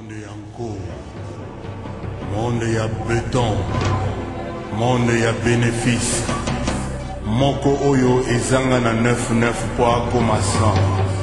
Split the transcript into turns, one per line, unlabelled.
Monde yango, monde ya béton, monde ya bénéfice. Moko oyo ezanga na 9-9 po akoma 100.